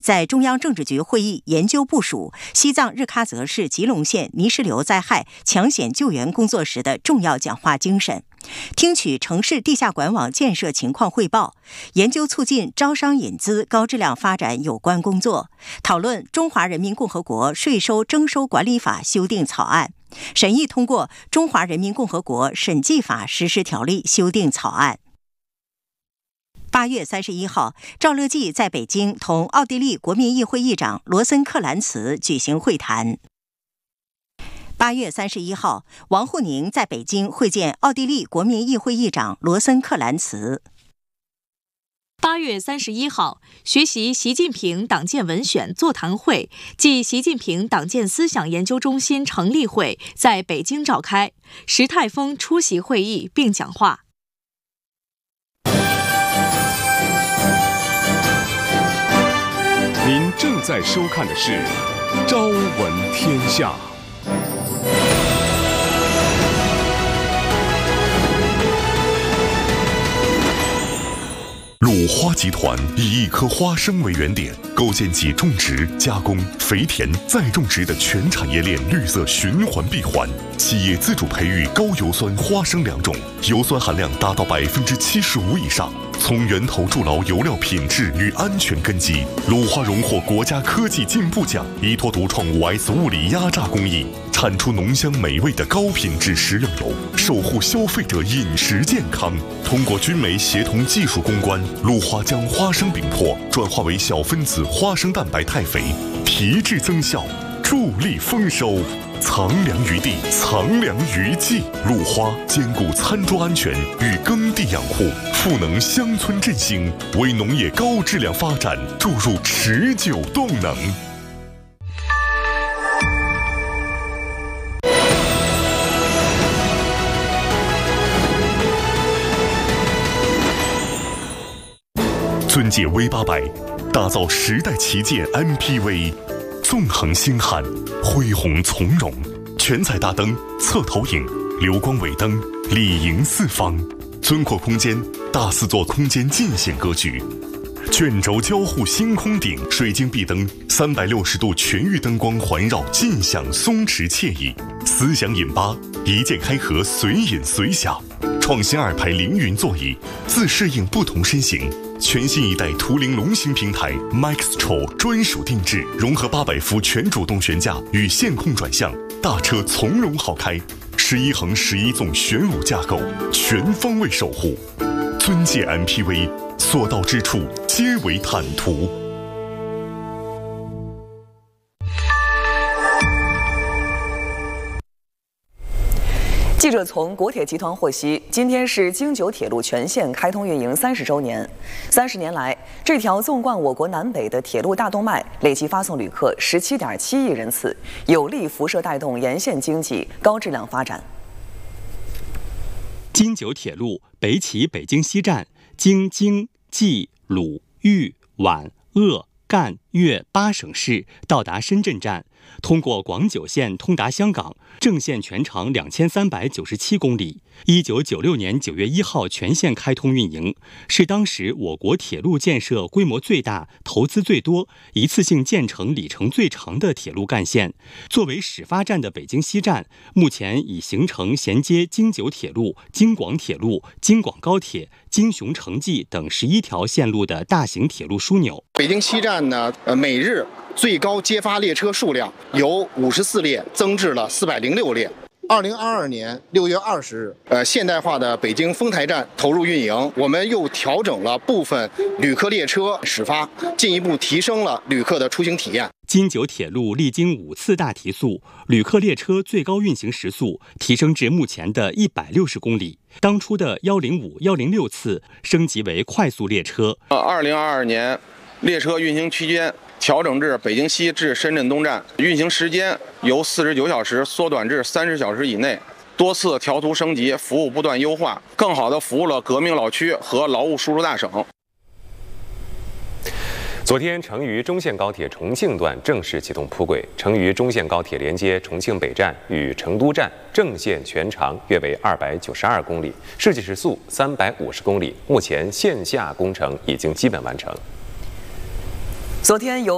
在中央政治局会议研究部署西藏日喀则市吉隆县泥石流灾害抢险救援工作时的重要讲话精神，听取城市地下管网建设情况汇报，研究促进招商引资高质量发展有关工作，讨论《中华人民共和国税收征收管理法》修订草案，审议通过《中华人民共和国审计法实施条例》修订草案。8月31号，赵乐际在北京同奥地利国民议会议长罗森克兰茨举行会谈。8月31号，王沪宁在北京会见奥地利国民议会议长罗森克兰茨。 8月31号，学习习近平党建文选座谈会暨习近平党建思想研究中心成立会在北京召开，石泰峰出席会议并讲话。 您正在收看的是《朝闻天下》。鲁花集团以1颗花生为原点，构建起种植、加工、肥田、再种植的全产业链绿色循环闭环。企业自主培育高油酸花生2种，油酸含量达到75%以上。从源头筑牢油料品质与安全根基，鲁花荣获国家科技进步奖，依托独创5S 物理压榨工艺，产出浓香美味的高品质食用油，守护消费者饮食健康。通过军媒协同技术攻关，鲁花将花生饼粕转化为小分子花生蛋白肽肥，提质增效，助力丰收。藏粮于地，藏粮于技。鲁花兼顾餐桌安全与耕地养护，赋能乡村振兴，为农业高质量发展注入持久动能。尊界 V800，打造时代旗舰 MPV。纵横星汉，恢宏从容，全彩大灯、侧投影、流光尾灯，里迎四方，尊阔空间，大4座空间尽显格局。卷轴交互星空顶，水晶壁灯，360度全域灯光环绕，尽享松弛惬意。思想饮吧，一键开合，随饮随享。创新2排凌云座椅，自适应不同身形。全新一代途凌龙行平台 Maxtro 专属定制，融合800伏全主动悬架与线控转向，大车从容好开。11横11纵玄武架构，全方位守护。尊界 MPV， 所到之处皆为坦途。 记者从国铁集团获悉，今天是京九铁路全线开通运营30周年。30年来，这条纵贯我国南北的铁路大动脉累计发送旅客17.7亿人次，有力辐射带动沿线经济高质量发展。 京九铁路北起北京西站，经京、冀、鲁、豫、皖、鄂、赣、粤8省市，到达深圳站，通过广九线通达香港，正线全长2397公里。1996年9月1号全线开通运营，是当时我国铁路建设规模最大、投资最多、一次性建成里程最长的铁路干线。作为始发站的北京西站，目前已形成衔接京九铁路、京广铁路、京广高铁、京雄城际等11条线路的大型铁路枢纽。 北京西站呢，每日最高接发列车数量由54列增至了406列。2022年6月20日，现代化的北京丰台站投入运营，我们又调整了部分旅客列车始发，进一步提升了旅客的出行体验。 京九铁路历经5次大提速，旅客列车最高运行时速提升至目前的160公里，当初的105、106次升级为快速列车。 2022年，列车运行区间调整至北京西至深圳东站，运行时间由49小时缩短至30小时以内，多次调图升级，服务不断优化，更好地服务了革命老区和劳务输出大省。 昨天，成渝中线高铁重庆段正式启动铺轨。成渝中线高铁连接重庆北站与成都站，正线全长约为292公里，设计时速350公里。目前线下工程已经基本完成。 昨天由